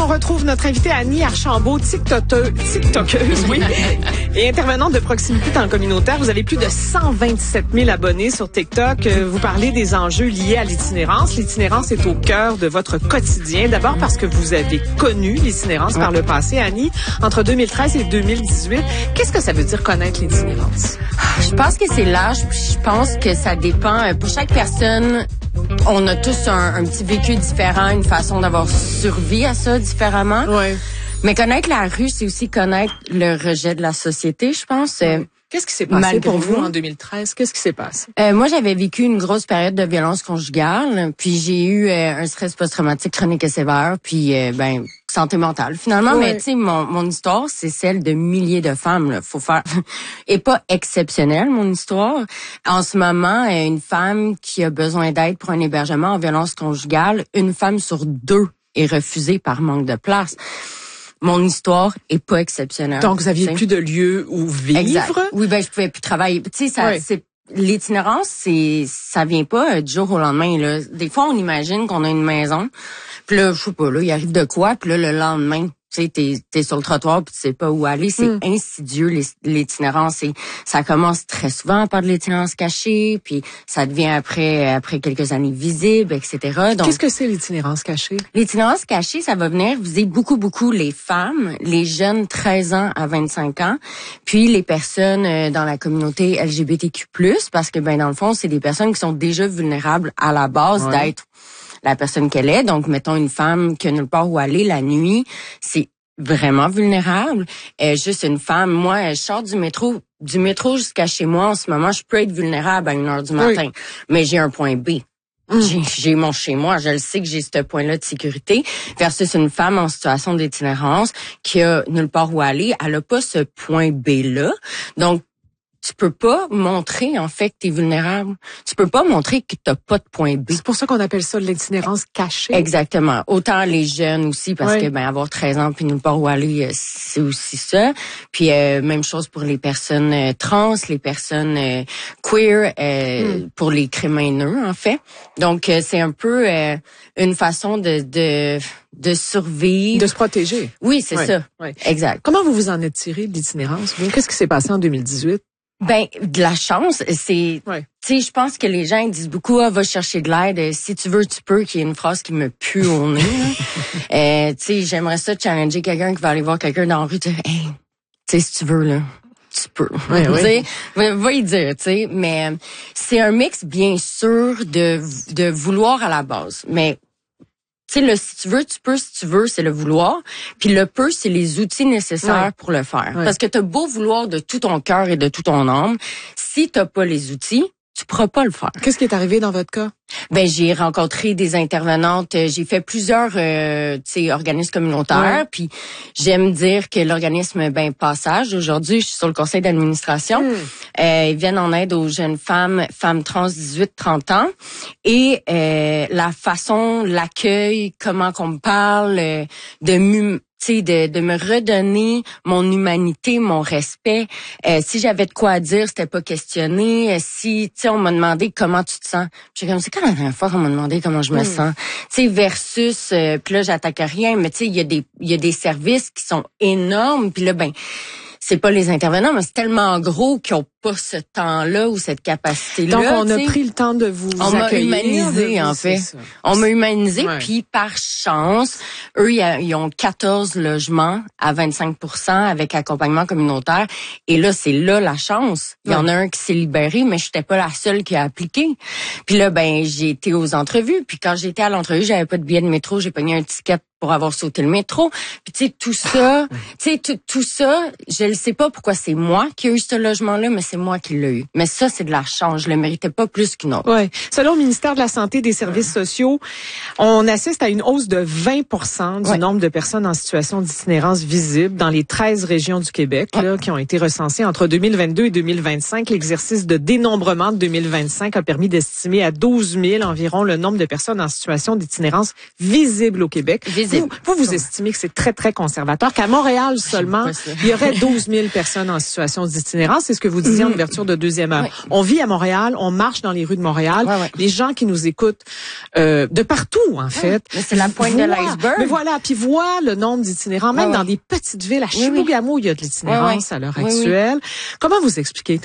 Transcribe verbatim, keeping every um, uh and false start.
on retrouve notre invitée Annie Archambault, TikTokeuse, TikTokeuse, oui, et intervenante de proximité dans le communautaire. Vous avez plus de cent vingt-sept mille abonnés sur TikTok. Vous parlez des enjeux liés à l'itinérance. L'itinérance est au cœur de votre quotidien. D'abord parce que vous avez connu l'itinérance par le passé, Annie, entre deux mille treize et deux mille dix-huit. Qu'est-ce que ça veut dire connaître l'itinérance? Je pense que c'est l'âge. Je pense que ça dépend. Pour chaque personne, on a tous un, un petit vécu différent, une façon d'avoir survécu à ça différemment. Ouais. Mais connaître la rue, c'est aussi connaître le rejet de la société, je pense. Ouais. Qu'est-ce qui s'est passé Malgré pour vous vous. en deux mille treize? Qu'est-ce qui s'est passé? Euh, moi, j'avais vécu une grosse période de violence conjugale, puis j'ai eu euh, un stress post-traumatique chronique et sévère, puis euh, ben santé mentale finalement. Ouais. Mais tu sais, mon, mon histoire, c'est celle de milliers de femmes. Là. Faut faire et pas exceptionnelle mon histoire. En ce moment, euh, une femme qui a besoin d'aide pour un hébergement en violence conjugale, une femme sur deux est refusée par manque de place. Mon histoire est pas exceptionnelle. Donc, vous aviez t'sais. plus de lieu où vivre? Exact. Oui, ben je pouvais plus travailler. Tu sais, ça, ouais. c'est l'itinérance, c'est ça vient pas euh, du jour au lendemain. Là. Des fois, on imagine qu'on a une maison, puis là, je sais pas, là, il arrive de quoi, puis là, le lendemain, tu sais, t'es, t'es sur le trottoir, puis tu sais pas où aller. C'est mm. insidieux, l'itinérance. Et ça commence très souvent par de l'itinérance cachée, puis ça devient après après quelques années visible, et cetera. Donc, qu'est-ce que c'est l'itinérance cachée? L'itinérance cachée, ça va venir viser beaucoup, beaucoup les femmes, les jeunes treize ans à vingt-cinq ans, puis les personnes dans la communauté L G B T Q plus, parce que, ben dans le fond, c'est des personnes qui sont déjà vulnérables à la base ouais. d'être la personne qu'elle est. Donc, mettons une femme qui a nulle part où aller la nuit, c'est vraiment vulnérable. Euh, juste une femme, moi, je sors du métro, du métro jusqu'à chez moi en ce moment, je peux être vulnérable à une heure du matin, oui. mais j'ai un point B. Mmh. J'ai, j'ai mon chez moi, je le sais que j'ai ce point-là de sécurité, versus une femme en situation d'itinérance qui a nulle part où aller, elle a pas ce point B-là. Donc, tu peux pas montrer, en fait, que t'es vulnérable. Tu peux pas montrer que t'as pas de point B. C'est pour ça qu'on appelle ça l'itinérance cachée. Exactement. Autant les jeunes aussi, parce oui. que, ben, avoir treize ans puis nulle part où aller, c'est aussi ça. Puis, euh, même chose pour les personnes euh, trans, les personnes euh, queer, euh, mm. pour les crimes haineux, en fait. Donc, euh, c'est un peu euh, une façon de, de, de survivre. De se protéger. Oui, c'est oui. ça. Oui. Exact. Comment vous vous en êtes tiré de l'itinérance? Qu'est-ce qui s'est passé en deux mille dix-huit? Ben, de la chance, c'est, ouais. tu sais, je pense que les gens ils disent beaucoup, ah, va chercher de l'aide, si tu veux, tu peux, qui est une phrase qui me pue au nez. euh, tu sais, j'aimerais ça challenger quelqu'un qui va aller voir quelqu'un dans la rue, dire, hey, tu sais, si tu veux, là, tu peux. Ouais, ouais. va, va y dire, tu sais, mais c'est un mix, bien sûr, de, de vouloir à la base, mais tu sais, le si tu veux, tu peux, si tu veux, c'est le vouloir. Puis le peu, c'est les outils nécessaires ouais. pour le faire. Ouais. Parce que t'as beau vouloir de tout ton cœur et de tout ton âme, si t'as pas les outils, tu pourras pas le faire. Qu'est-ce qui est arrivé dans votre cas? Ben j'ai rencontré des intervenantes, j'ai fait plusieurs euh, tu sais organismes communautaires, ouais. puis j'aime dire que l'organisme ben Passage, aujourd'hui je suis sur le conseil d'administration, mm. euh, ils viennent en aide aux jeunes femmes, femmes trans dix-huit trente ans et euh, la façon, l'accueil, comment qu'on me parle euh, de mu- tu sais, de, de me redonner mon humanité, mon respect. Euh, si j'avais de quoi à dire, c'était pas questionné. Euh, si, tu sais, on m'a demandé comment tu te sens. J'ai comme, c'est quand la dernière fois qu'on m'a demandé comment je me mm. sens? Tu sais, versus, euh, puis là, j'attaque rien, mais tu sais, il y a des, il y a des services qui sont énormes, puis là, ben, c'est pas les intervenants, mais c'est tellement gros qu'ils ont pas ce temps-là ou cette capacité-là. Donc, on t'sais. a pris le temps de vous on accueillir. On m'a humanisé, en fait. On m'a humanisé, ouais. puis par chance, eux, ils ont quatorze logements à vingt-cinq pour cent avec accompagnement communautaire. Et là, c'est là la chance. Il y ouais. en a un qui s'est libéré, mais je n'étais pas la seule qui a appliqué. Puis là, ben, j'ai été aux entrevues. Puis quand j'étais à l'entrevue, j'avais pas de billet de métro. J'ai pogné un ticket pour avoir sauté le métro. Puis tu sais, tout ça, tu sais, tout, tout ça, je ne sais pas pourquoi c'est moi qui ai eu ce logement-là, mais c'est moi qui l'ai eu. Mais ça, c'est de la chance. Je le méritais pas plus qu'une autre. Ouais. Selon le ministère de la Santé et des Services sociaux, on assiste à une hausse de vingt pour cent du ouais. nombre de personnes en situation d'itinérance visible dans les treize régions du Québec, ouais. là, qui ont été recensées entre deux mille vingt-deux et deux mille vingt-cinq. L'exercice de dénombrement de deux mille vingt-cinq a permis d'estimer à douze mille environ le nombre de personnes en situation d'itinérance visible au Québec. Visible. Vous, vous, vous estimez que c'est très, très conservateur, qu'à Montréal seulement, il y aurait douze mille personnes en situation d'itinérance. C'est ce que vous disiez disait en ouverture de deuxième heure. Ouais. On vit à Montréal, on marche dans les rues de Montréal. Ouais, ouais. Les gens qui nous écoutent euh, de partout, en fait. Ouais, c'est la pointe voient, de l'iceberg. Mais voilà, puis voient le nombre d'itinérants, même ouais, ouais. dans des petites villes. À Chibougamau, il y a de l'itinérance ouais, ouais. à l'heure ouais, actuelle. Ouais. Comment vous expliquez